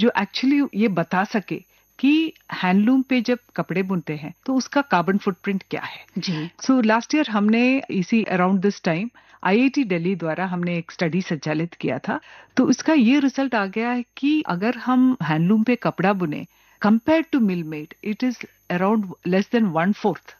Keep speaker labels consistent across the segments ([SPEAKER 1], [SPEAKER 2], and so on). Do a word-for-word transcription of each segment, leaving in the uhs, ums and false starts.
[SPEAKER 1] जो एक्चुअली ये बता सके कि हैंडलूम पे जब कपड़े बुनते हैं तो उसका कार्बन फुटप्रिंट क्या है।
[SPEAKER 2] जी।
[SPEAKER 1] सो लास्ट ईयर हमने इसी around this time IIT Delhi द्वारा हमने एक स्टडी संचालित किया था। तो इसका ये रिजल्ट आ गया है कि अगर हम हैंडलूम पे कपड़ा बुने compare to mill made, it is around less than one fourth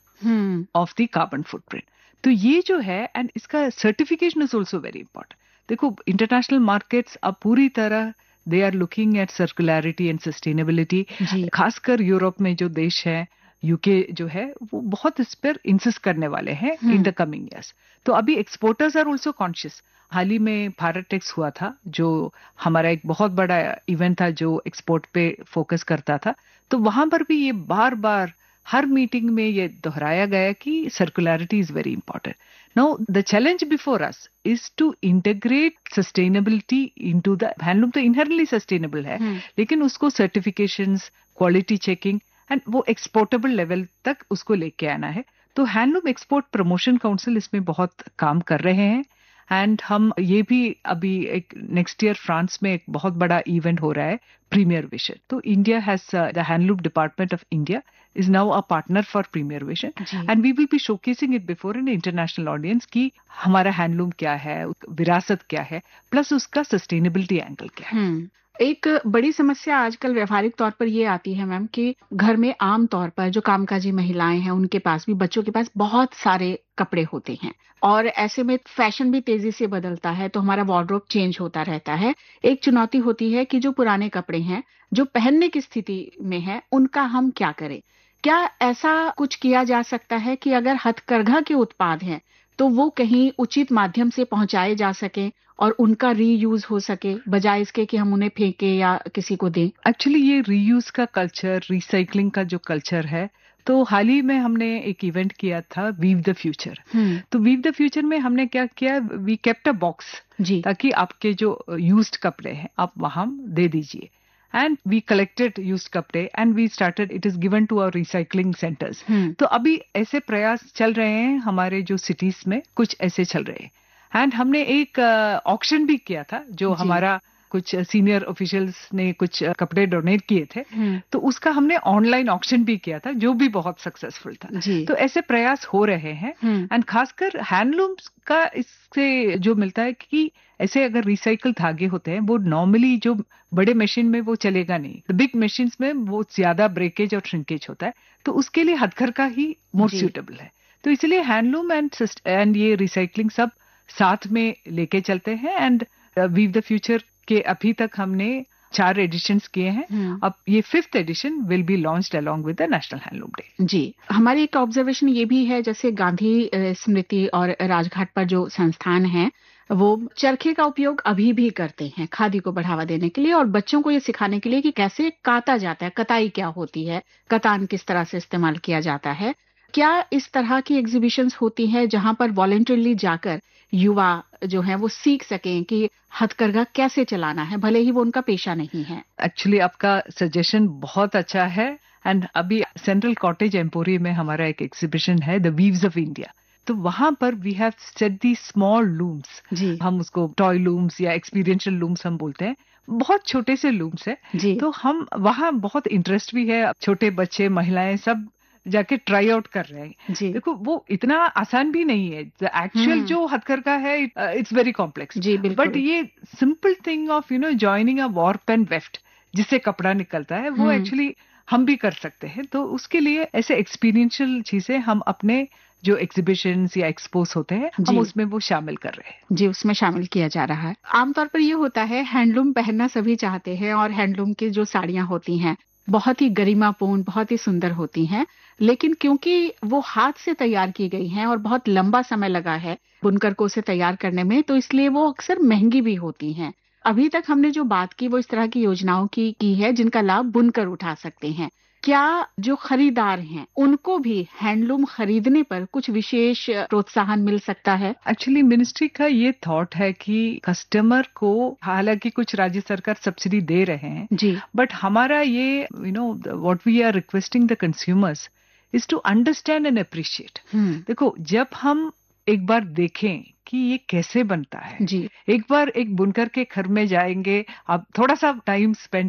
[SPEAKER 1] of the carbon footprint. तो ये जो है, एंड इसका certification is also very important. देखो इंटरनेशनल मार्केट्स अब पूरी तरह they are looking at सर्कुलरिटी and sustainability. खासकर यूरोप में जो देश है, यूके जो है, वो बहुत इस पर इंसिस्ट करने वाले हैं इन द कमिंग ईयर्स। तो अभी एक्सपोर्टर्स आर ऑल्सो कॉन्शियस। हाल ही में भारत टेक्स हुआ था, जो हमारा एक बहुत बड़ा इवेंट था जो एक्सपोर्ट पे फोकस करता था। तो वहां पर भी ये बार बार हर मीटिंग में ये दोहराया गया कि सर्कुलरिटी is very important. Now the challenge before us is to integrate sustainability into the handloom. तो इनहेरेंटली सस्टेनेबल है, लेकिन उसको सर्टिफिकेशंस, क्वालिटी चेकिंग एंड वो एक्सपोर्टेबल लेवल तक उसको लेके आना है। तो हैंडलूम एक्सपोर्ट प्रमोशन काउंसिल इसमें बहुत काम कर रहे हैं। एंड हम ये भी अभी एक नेक्स्ट ईयर फ्रांस में एक बहुत बड़ा इवेंट हो रहा है, प्रीमियर विजन। तो India has the handloom department of India is now a partner for Premier Vision, and we will be showcasing it before an international audience कि हमारा हैंडलूम क्या है, विरासत क्या है, प्लस उसका सस्टेनेबिलिटी एंगल क्या है।
[SPEAKER 2] एक बड़ी समस्या आजकल व्यवहारिक तौर पर ये आती है मैम कि घर में आम तौर पर जो कामकाजी महिलाएं हैं उनके पास भी, बच्चों के पास बहुत सारे कपड़े होते हैं, और ऐसे में फैशन भी तेजी से बदलता है, तो हमारा वार्डरोब चेंज होता रहता है। एक चुनौती होती है कि जो पुराने कपड़े हैं जो पहनने की स्थिति में है उनका हम क्या करें। क्या ऐसा कुछ किया जा सकता है कि अगर हथकरघा के उत्पाद हैं तो वो कहीं उचित माध्यम से पहुंचाए जा सके और उनका रीयूज हो सके, बजाय इसके कि हम उन्हें फेंके या किसी को दें?
[SPEAKER 1] एक्चुअली ये रीयूज का कल्चर, रिसाइकलिंग का जो कल्चर है, तो हाल ही में हमने एक इवेंट किया था, वीव द फ्यूचर। तो वीव द फ्यूचर में हमने क्या किया, वी केप्ट अ बॉक्स, ताकि आपके जो यूज्ड कपड़े हैं आप वहां दे दीजिए। And we collected used कपड़े and we started, it is given to our recycling centers. hmm. तो अभी ऐसे प्रयास चल रहे हैं हमारे जो सिटीज में, कुछ ऐसे चल रहे हैं। एंड हमने एक ऑक्शन uh, भी किया था, जो हमारा कुछ सीनियर ऑफिशियल्स ने कुछ कपड़े डोनेट किए थे, hmm. तो उसका हमने ऑनलाइन ऑक्शन भी किया था, जो भी बहुत सक्सेसफुल था। तो ऐसे प्रयास हो रहे हैं। And hmm. खासकर हैंडलूम्स का इससे जो मिलता है कि ऐसे अगर रिसाइकल धागे होते हैं, वो नॉर्मली जो बड़े मशीन में वो चलेगा नहीं, बिग मशीन्स में वो ज्यादा ब्रेकेज और श्रिंकेज होता है, तो उसके लिए हथकरघा ही मोर सूटेबल है। तो इसलिए हैंडलूम एंड एंड ये रिसाइकलिंग सब साथ में लेके चलते हैं। एंड वीव द फ्यूचर के अभी तक हमने चार एडिशंस किए हैं। hmm. अब ये fifth edition will be launched along with the national handloom day.
[SPEAKER 2] जी, हमारी एक ऑब्जर्वेशन ये भी है, जैसे गांधी स्मृति और राजघाट पर जो संस्थान है वो चरखे का उपयोग अभी भी करते हैं खादी को बढ़ावा देने के लिए, और बच्चों को ये सिखाने के लिए कि कैसे काता जाता है, कताई क्या होती है, कतान किस तरह से इस्तेमाल किया जाता है। क्या इस तरह की एग्जीबिशंस होती हैं जहां पर वॉलंटरली जाकर युवा जो है वो सीख सकें कि हथकरघा कैसे चलाना है, भले ही वो उनका पेशा नहीं है?
[SPEAKER 1] एक्चुअली आपका सजेशन बहुत अच्छा है। एंड अभी सेंट्रल कॉटेज एम्पोरियम में हमारा एक एग्जीबिशन है, द वीव्स ऑफ इंडिया। तो वहां पर we have set the small looms, हम उसको टॉय लूम्स या एक्सपीरियंशियल लूम्स हम बोलते हैं, बहुत छोटे से लूम्स है। तो हम वहां बहुत इंटरेस्ट भी है, छोटे बच्चे, महिलाएं सब जाके ट्राई आउट कर रहे हैं। देखो वो इतना आसान भी नहीं है, एक्चुअल जो हथकरघा है इट्स वेरी कॉम्प्लेक्स, बट ये simple thing of you know joining a warp and weft जिससे कपड़ा निकलता है, वो एक्चुअली हम भी कर सकते हैं। तो उसके लिए ऐसे एक्सपीरियंशियल चीजें हम अपने जो एग्जीबिशंस या एक्सपोज होते हैं, हम उसमें वो शामिल कर रहे हैं।
[SPEAKER 2] जी, उसमें शामिल किया जा रहा है। आमतौर पर ये होता है, हैंडलूम पहनना सभी चाहते हैं, और हैंडलूम की जो साड़ियां होती हैं बहुत ही गरिमापूर्ण, बहुत ही सुंदर होती हैं, लेकिन क्योंकि वो हाथ से तैयार की गई हैं और बहुत लंबा समय लगा है बुनकर को उसे तैयार करने में, तो इसलिए वो अक्सर महंगी भी होती हैं। अभी तक हमने जो बात की वो इस तरह की योजनाओं की की है जिनका लाभ बुनकर उठा सकते हैं। क्या जो खरीदार हैं उनको भी हैंडलूम खरीदने पर कुछ विशेष प्रोत्साहन मिल सकता है?
[SPEAKER 1] एक्चुअली मिनिस्ट्री का ये थॉट है कि कस्टमर को, हालांकि कुछ राज्य सरकार सब्सिडी दे रहे हैं जी, बट हमारा ये you know what we are requesting the consumers is to understand and appreciate. देखो, जब हम एक बार देखें कि ये कैसे बनता है जी, एक बार एक बुनकर के घर में जाएंगे, आप थोड़ा सा टाइम स्पेंड